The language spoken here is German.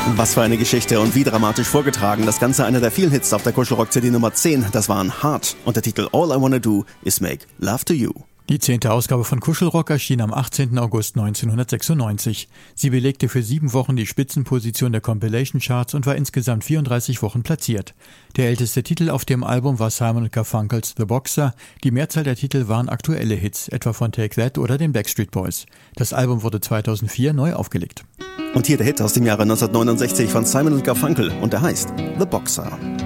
Was für eine Geschichte und wie dramatisch vorgetragen. Das Ganze einer der vielen Hits auf der Kuschelrock-CD Nummer 10. Das waren Heart und der Titel All I Wanna Do Is Make Love to You. Die 10. Ausgabe von Kuschelrock erschien am 18. August 1996. Sie belegte für 7 Wochen die Spitzenposition der Compilation-Charts und war insgesamt 34 Wochen platziert. Der älteste Titel auf dem Album war Simon & Garfunkel's The Boxer. Die Mehrzahl der Titel waren aktuelle Hits, etwa von Take That oder den Backstreet Boys. Das Album wurde 2004 neu aufgelegt. Und hier der Hit aus dem Jahre 1969 von Simon & Garfunkel und der heißt The Boxer.